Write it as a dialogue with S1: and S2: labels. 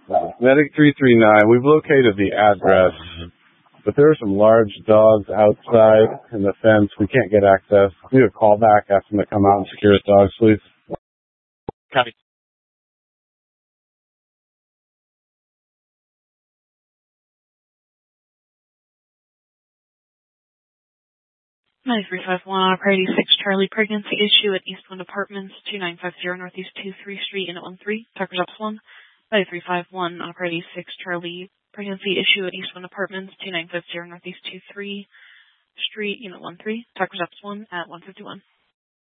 S1: Medic 339, we've located the address, but there are some large dogs outside in the fence. We can't get access. We need a call back, ask them to come out and secure the dogs, please.
S2: Copy.
S3: Nine 351 on Priority 6 Charlie, pregnancy issue at Eastwind Apartments, 2950 Northeast 23 Street, Unit 13, Tucker's Ups 1. 9351 on Priority 6 Charlie, pregnancy issue at Eastwind Apartments, 2950 Northeast 23 Street, Unit 13, Tucker's Ups 1 at 151.